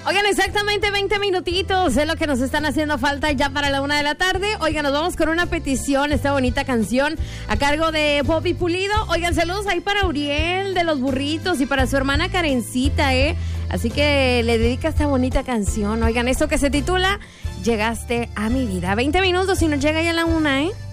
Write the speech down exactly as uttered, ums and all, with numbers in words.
Oigan, exactamente veinte minutitos es lo que nos están haciendo falta ya para la una de la tarde. Oigan, nos vamos con una petición, esta bonita canción a cargo de Bobby Pulido. Oigan, saludos ahí para Uriel de los Burritos y para su hermana Karencita, ¿eh? Así que le dedica esta bonita canción. Oigan, esto que se titula Llegaste a mi vida. veinte minutos y nos llega ya la una, ¿eh?